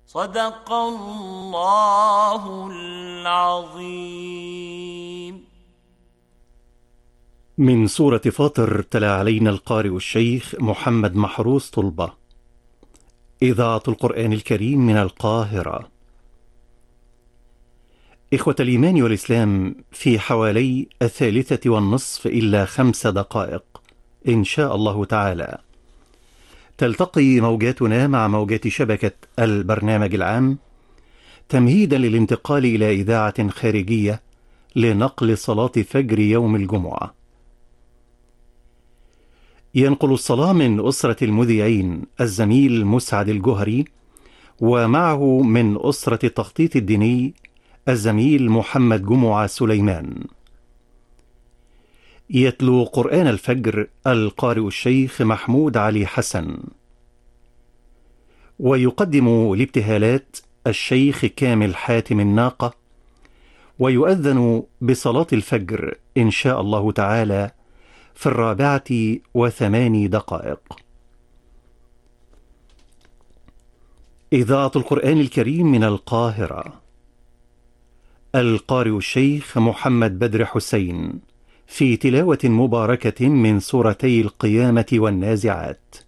صدق الله العظيم. من سورة فاطر تلا علينا القارئ الشيخ محمد محروس طلبة. إذاعة القرآن الكريم من القاهرة. إخوة الإيمان والإسلام، في حوالي 3:30 إلا 5 دقائق إن شاء الله تعالى تلتقي موجاتنا مع موجات شبكة البرنامج العام، تمهيدا للانتقال إلى إذاعة خارجية لنقل صلاة فجر يوم الجمعة. ينقل الصلاة من أسرة المذيعين الزميل مسعد الجهري، ومعه من أسرة التخطيط الديني الزميل محمد جمعة سليمان. يتلو قرآن الفجر القارئ الشيخ محمود علي حسن، ويقدم الابتهالات الشيخ كامل حاتم الناقة، ويؤذن بصلاة الفجر إن شاء الله تعالى في 4:08. إذاعة القرآن الكريم من القاهرة. القارئ الشيخ محمد بدر حسين في تلاوة مباركة من سورتي القيامة والنازعات.